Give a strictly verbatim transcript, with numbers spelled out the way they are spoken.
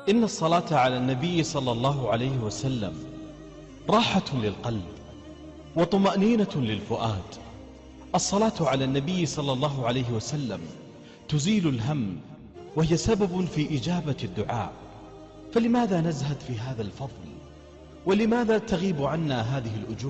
إن الصلاة على النبي صلى الله عليه وسلم راحة للقلب وطمأنينة للفؤاد. الصلاة على النبي صلى الله عليه وسلم تزيل الهم، وهي سبب في إجابة الدعاء. فلماذا نزهد في هذا الفضل؟ ولماذا تغيب عنا هذه الأجور؟